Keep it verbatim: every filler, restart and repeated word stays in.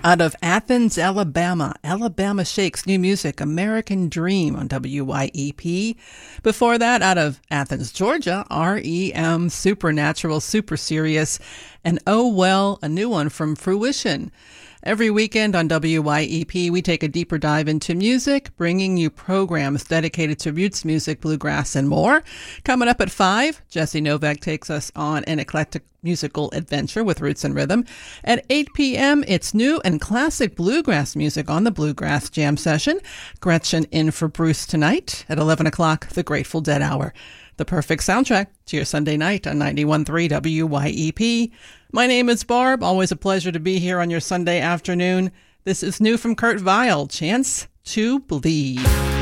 Out of Athens, Alabama, Alabama Shakes new music, American Dream on W Y E P. Before that, out of Athens, Georgia, R E M, Supernatural, Super Serious, and Oh Well, a new one from Fruition. Every weekend on W Y E P, we take a deeper dive into music, bringing you programs dedicated to roots music, bluegrass, and more. Coming up at five, Jesse Novak takes us on an eclectic musical adventure with Roots and Rhythm. At eight p.m., it's new and classic bluegrass music on the Bluegrass Jam Session. Gretchen in for Bruce tonight. At eleven o'clock, the Grateful Dead Hour. The perfect soundtrack to your Sunday night on ninety-one point three W Y E P. My name is Barb. Always a pleasure to be here on your Sunday afternoon. This is new from Kurt Vile, Chance to Bleed.